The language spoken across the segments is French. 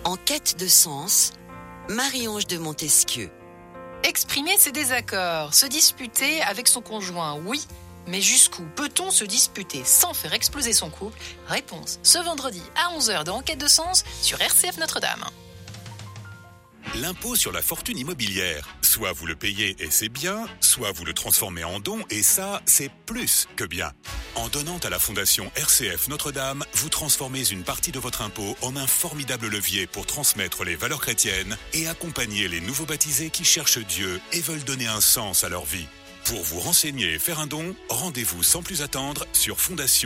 En quête de sens, Marie-Ange de Montesquieu. Exprimer ses désaccords, se disputer avec son conjoint, oui, mais jusqu'où peut-on se disputer sans faire exploser son couple? Réponse ce vendredi à 11h dans Enquête de sens sur RCF Notre-Dame. L'impôt sur la fortune immobilière. Soit vous le payez et c'est bien, soit vous le transformez en don et ça, c'est plus que bien. En donnant à la Fondation RCF Notre-Dame, vous transformez une partie de votre impôt en un formidable levier pour transmettre les valeurs chrétiennes et accompagner les nouveaux baptisés qui cherchent Dieu et veulent donner un sens à leur vie. Pour vous renseigner et faire un don, rendez-vous sans plus attendre sur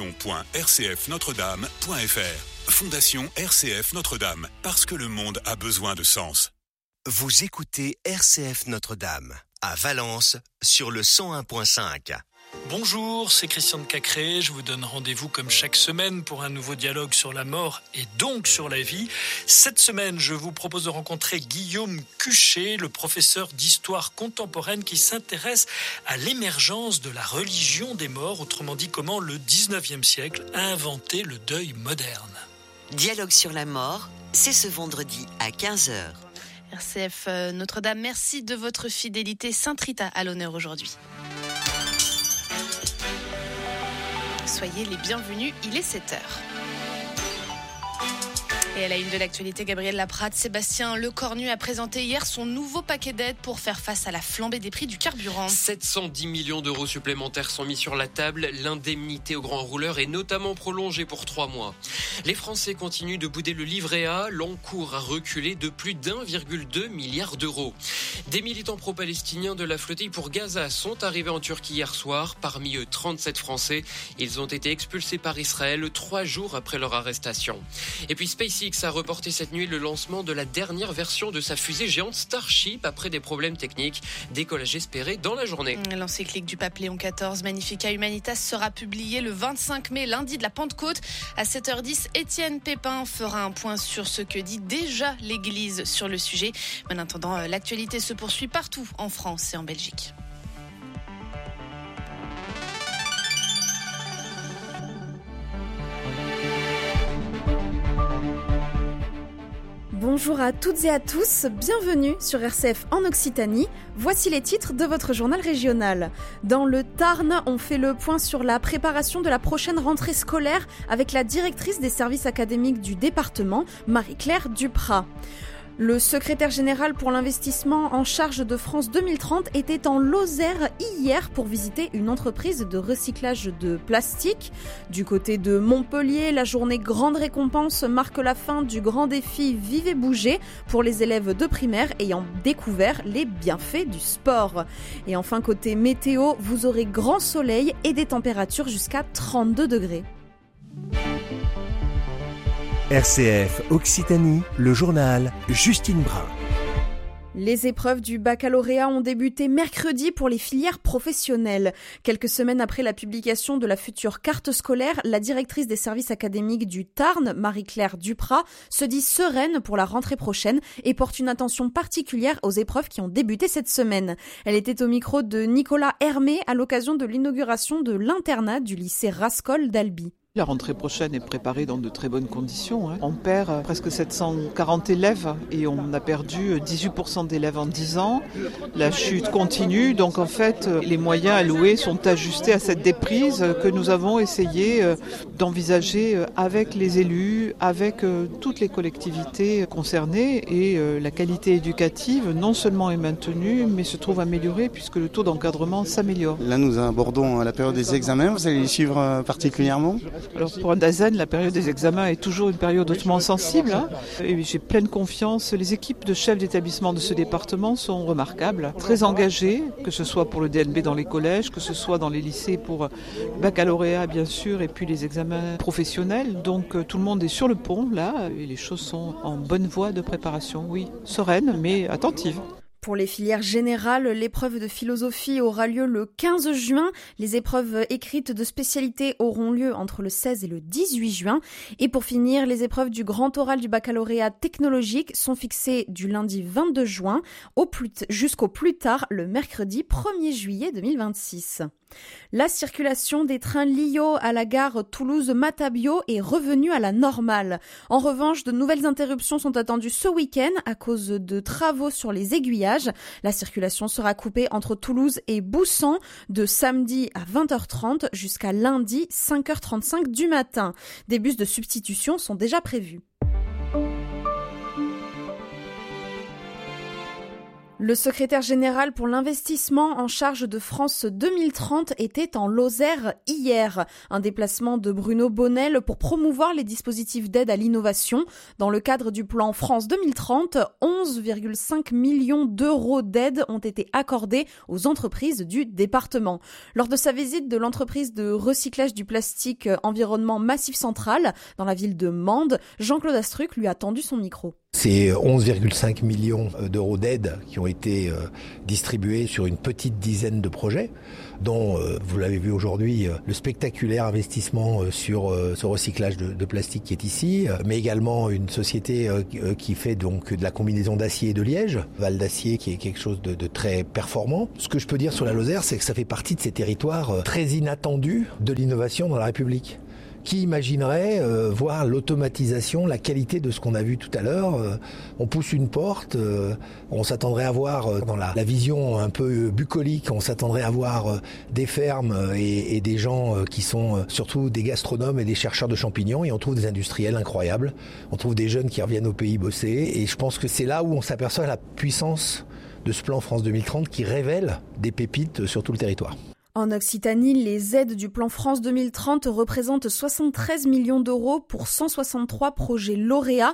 fondation.rcfnotredame.fr. Fondation RCF Notre-Dame, parce que le monde a besoin de sens. Vous écoutez RCF Notre-Dame, à Valence, sur le 101.5. Bonjour, c'est Christian de Cacré. Je vous donne rendez-vous comme chaque semaine pour un nouveau dialogue sur la mort et donc sur la vie. Cette semaine, je vous propose de rencontrer Guillaume Cuchet, le professeur d'histoire contemporaine qui s'intéresse à l'émergence de la religion des morts, autrement dit comment le 19e siècle a inventé le deuil moderne. Dialogue sur la mort, c'est ce vendredi à 15h. RCF Notre-Dame, merci de votre fidélité. Sainte Rita à l'honneur aujourd'hui. Soyez les bienvenus, il est 7h. Et à la une de l'actualité, Gabriel Laprade, Sébastien Lecornu a présenté hier son nouveau paquet d'aides pour faire face à la flambée des prix du carburant. 710 millions d'euros supplémentaires sont mis sur la table. L'indemnité aux grands rouleurs est notamment prolongée pour 3 mois. Les Français continuent de bouder le livret A. L'encours a reculé de plus d'1,2 milliard d'euros. Des militants pro-palestiniens de la flottille pour Gaza sont arrivés en Turquie hier soir. Parmi eux, 37 Français. Ils ont été expulsés par Israël 3 jours après leur arrestation. Et puis SpaceX a reporté cette nuit le lancement de la dernière version de sa fusée géante Starship après des problèmes techniques. Décollage espéré dans la journée. L'encyclique du pape Léon XIV, Magnificat Humanitas, sera publiée le 25 mai, lundi de la Pentecôte. À 7h10, Étienne Pépin fera un point sur ce que dit déjà l'Église sur le sujet. En attendant, l'actualité se poursuit partout en France et en Belgique. Bonjour à toutes et à tous, bienvenue sur RCF en Occitanie. Voici les titres de votre journal régional. Dans le Tarn, on fait le point sur la préparation de la prochaine rentrée scolaire avec la directrice des services académiques du département, Marie-Claire Duprat. Le secrétaire général pour l'investissement en charge de France 2030 était en Lozère hier pour visiter une entreprise de recyclage de plastique. Du côté de Montpellier, la journée grande récompense marque la fin du grand défi Vivez Bouger pour les élèves de primaire ayant découvert les bienfaits du sport. Et enfin, côté météo, vous aurez grand soleil et des températures jusqu'à 32 degrés. RCF Occitanie, le journal Justine Brun. Les épreuves du baccalauréat ont débuté mercredi pour les filières professionnelles. Quelques semaines après la publication de la future carte scolaire, la directrice des services académiques du Tarn, Marie-Claire Duprat, se dit sereine pour la rentrée prochaine et porte une attention particulière aux épreuves qui ont débuté cette semaine. Elle était au micro de Nicolas Hermé à l'occasion de l'inauguration de l'internat du lycée Rascol d'Albi. La rentrée prochaine est préparée dans de très bonnes conditions. On perd presque 740 élèves et on a perdu 18% d'élèves en 10 ans. La chute continue, donc en fait les moyens alloués sont ajustés à cette déprise que nous avons essayé d'envisager avec les élus, avec toutes les collectivités concernées, et la qualité éducative non seulement est maintenue mais se trouve améliorée puisque le taux d'encadrement s'améliore. Là nous abordons la période des examens, vous allez les suivre particulièrement ? Alors pour un Dazen, la période des examens est toujours une période hautement sensible. Et j'ai pleine confiance. Les équipes de chefs d'établissement de ce département sont remarquables, très engagées, que ce soit pour le DNB dans les collèges, que ce soit dans les lycées pour le baccalauréat bien sûr, et puis les examens professionnels. Donc tout le monde est sur le pont là, et les choses sont en bonne voie de préparation. Oui, sereine mais attentive. Pour les filières générales, l'épreuve de philosophie aura lieu le 15 juin. Les épreuves écrites de spécialité auront lieu entre le 16 et le 18 juin. Et pour finir, les épreuves du grand oral du baccalauréat technologique sont fixées du lundi 22 juin jusqu'au plus tard le mercredi 1er juillet 2026. La circulation des trains Lio à la gare Toulouse-Matabio est revenue à la normale. En revanche, de nouvelles interruptions sont attendues ce week-end à cause de travaux sur les aiguillages. La circulation sera coupée entre Toulouse et Boussan de samedi à 20h30 jusqu'à lundi 5h35 du matin. Des bus de substitution sont déjà prévus. Le secrétaire général pour l'investissement en charge de France 2030 était en Lozère hier. Un déplacement de Bruno Bonnel pour promouvoir les dispositifs d'aide à l'innovation. Dans le cadre du plan France 2030, 11,5 millions d'euros d'aide ont été accordés aux entreprises du département. Lors de sa visite de l'entreprise de recyclage du plastique Environnement Massif Central dans la ville de Mende, Jean-Claude Astruc lui a tendu son micro. C'est 11,5 millions d'euros d'aide qui ont été distribués sur une petite dizaine de projets, dont, vous l'avez vu aujourd'hui, le spectaculaire investissement sur ce recyclage de plastique qui est ici, mais également une société qui fait donc de la combinaison d'acier et de liège, Val d'Acier, qui est quelque chose de très performant. Ce que je peux dire sur la Lozère, c'est que ça fait partie de ces territoires très inattendus de l'innovation dans la République. Qui imaginerait voir l'automatisation, la qualité de ce qu'on a vu tout à l'heure. On pousse une porte, on s'attendrait à voir dans la vision un peu bucolique, on s'attendrait à voir des fermes et des gens qui sont surtout des gastronomes et des chercheurs de champignons, et on trouve des industriels incroyables. On trouve des jeunes qui reviennent au pays bosser, et je pense que c'est là où on s'aperçoit la puissance de ce plan France 2030 qui révèle des pépites sur tout le territoire. En Occitanie, les aides du plan France 2030 représentent 73 millions d'euros pour 163 projets lauréats.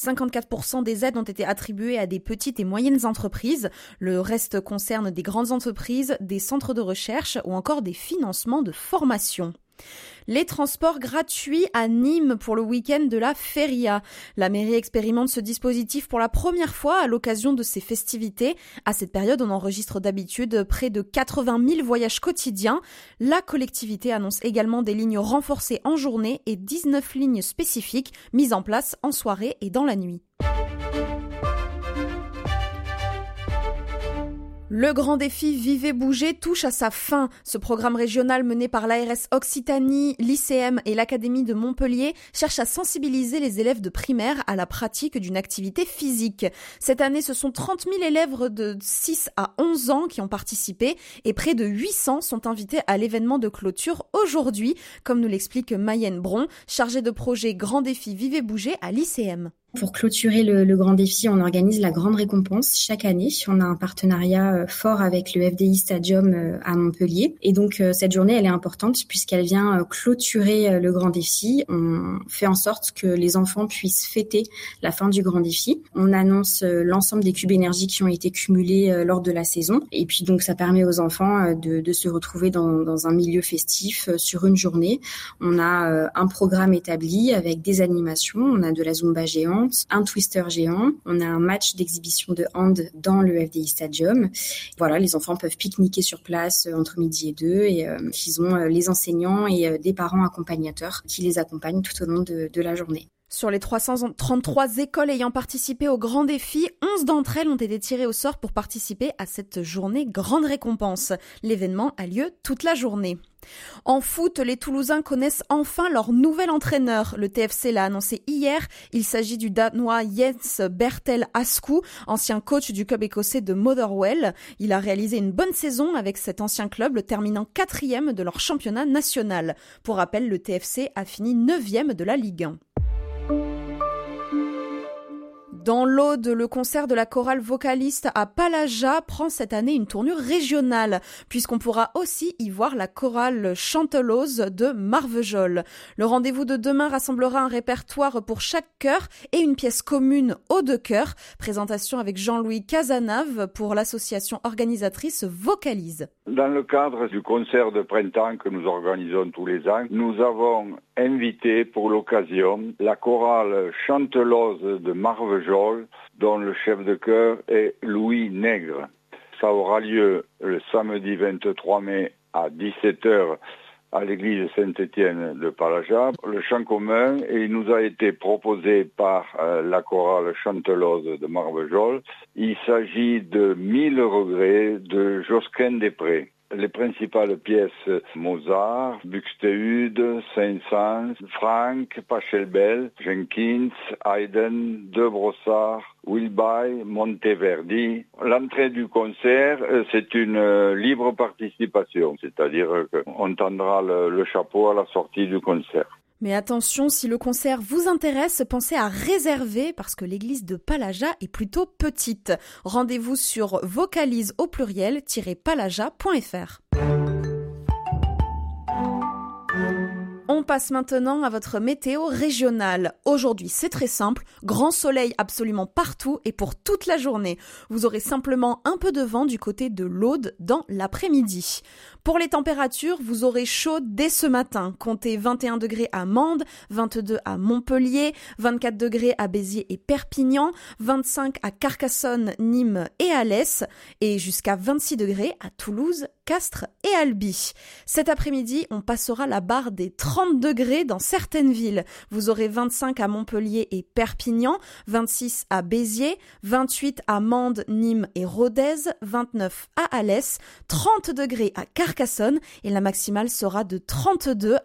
54% des aides ont été attribuées à des petites et moyennes entreprises. Le reste concerne des grandes entreprises, des centres de recherche ou encore des financements de formation. Les transports gratuits à Nîmes pour le week-end de la Feria. La mairie expérimente ce dispositif pour la première fois à l'occasion de ces festivités. À cette période, on enregistre d'habitude près de 80 000 voyages quotidiens. La collectivité annonce également des lignes renforcées en journée et 19 lignes spécifiques mises en place en soirée et dans la nuit. Le grand défi Vivez Bouger touche à sa fin. Ce programme régional mené par l'ARS Occitanie, l'ICM et l'Académie de Montpellier cherche à sensibiliser les élèves de primaire à la pratique d'une activité physique. Cette année, ce sont 30 000 élèves de 6 à 11 ans qui ont participé et près de 800 sont invités à l'événement de clôture aujourd'hui, comme nous l'explique Mayenne Bron, chargée de projet Grand Défi Vivez Bouger à l'ICM. Pour clôturer le grand défi, on organise la grande récompense chaque année. On a un partenariat fort avec le FDI Stadium à Montpellier. Et donc, cette journée, elle est importante puisqu'elle vient clôturer le grand défi. On fait en sorte que les enfants puissent fêter la fin du grand défi. On annonce l'ensemble des cubes énergie qui ont été cumulés lors de la saison. Et puis, donc, ça permet aux enfants de se retrouver dans un milieu festif sur une journée. On a un programme établi avec des animations. On a de la Zumba géante, un twister géant, on a un match d'exhibition de hand dans le FDI Stadium. Voilà, les enfants peuvent pique-niquer sur place entre midi et 2 et ils ont les enseignants et des parents accompagnateurs qui les accompagnent tout au long de la journée. Sur les 333 écoles ayant participé au grand défi, 11 d'entre elles ont été tirées au sort pour participer à cette journée grande récompense. L'événement a lieu toute la journée. En foot, les Toulousains connaissent enfin leur nouvel entraîneur. Le TFC l'a annoncé hier. Il s'agit du Danois Jens Bertel Askou, ancien coach du club écossais de Motherwell. Il a réalisé une bonne saison avec cet ancien club, terminant 4e de leur championnat national. Pour rappel, le TFC a fini 9e de la Ligue 1. Dans l'Aude, le concert de la chorale vocaliste à Palaja prend cette année une tournure régionale, puisqu'on pourra aussi y voir la chorale chantelose de Marvejols. Le rendez-vous de demain rassemblera un répertoire pour chaque chœur et une pièce commune aux deux chœurs. Présentation avec Jean-Louis Cazenave pour l'association organisatrice Vocalise. Dans le cadre du concert de printemps que nous organisons tous les ans, nous avons invité pour l'occasion la chorale chantelose de Marvejols, dont le chef de chœur est Louis Nègre. Ça aura lieu le samedi 23 mai à 17h à l'église Saint-Étienne de Palaja. Le chant commun, il nous a été proposé par la chorale chantelose de Marvejols. Il s'agit de 1000 regrets de Josquin Després. Les principales pièces, Mozart, Buxtehude, Saint-Saëns, Franck, Pachelbel, Jenkins, Haydn, De Brossard, Wilbye, Monteverdi. L'entrée du concert, c'est une libre participation, c'est-à-dire qu'on tendra le chapeau à la sortie du concert. Mais attention, si le concert vous intéresse, pensez à réserver parce que l'église de Palaja est plutôt petite. Rendez-vous sur vocalise au pluriel-palaja.fr. On passe maintenant à votre météo régionale. Aujourd'hui, c'est très simple, grand soleil absolument partout et pour toute la journée. Vous aurez simplement un peu de vent du côté de l'Aude dans l'après-midi. Pour les températures, vous aurez chaud dès ce matin. Comptez 21 degrés à Mende, 22 à Montpellier, 24 degrés à Béziers et Perpignan, 25 à Carcassonne, Nîmes et Alès et jusqu'à 26 degrés à Toulouse, Castres et Albi. Cet après-midi, on passera la barre des 30 degrés dans certaines villes. Vous aurez 25 à Montpellier et Perpignan, 26 à Béziers, 28 à Mende, Nîmes et Rodez, 29 à Alès, 30 degrés à Carcassonne et la maximale sera de 32